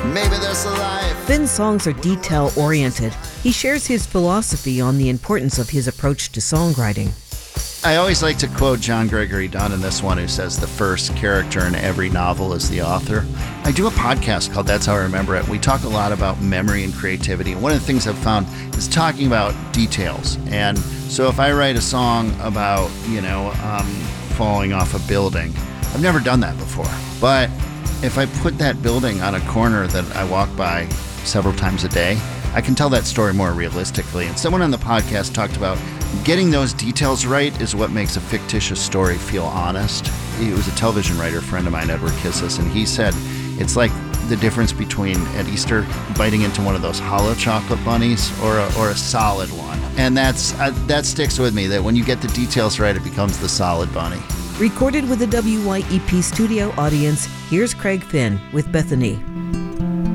Maybe that's a life. Finn's songs are detail-oriented. He shares his philosophy on the importance of his approach to songwriting. I always like to quote John Gregory Dunn in this one, who says the first character in every novel is the author. I do a podcast called That's How I Remember It. We talk a lot about memory and creativity. And one of the things I've found is talking about details. And so if I write a song about, falling off a building, I've never done that before. But if I put that building on a corner that I walk by several times a day, I can tell that story more realistically. And someone on the podcast talked about getting those details right is what makes a fictitious story feel honest. He was a television writer friend of mine, Edward Kissis, and he said it's like the difference between, at Easter, biting into one of those hollow chocolate bunnies or a solid one. And that sticks with me, that when you get the details right, it becomes the solid bunny. Recorded with a WYEP studio audience, here's Craig Finn with Bethany.